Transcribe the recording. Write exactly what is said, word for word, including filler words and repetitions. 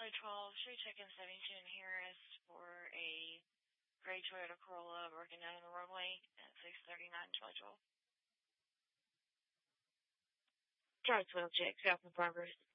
Charlie twelve, show check-in seventy-two in Harris for a gray Toyota Corolla broken down on the roadway at six thirty-nine, Charlie twelve. Charlie twelve, check, South in progress.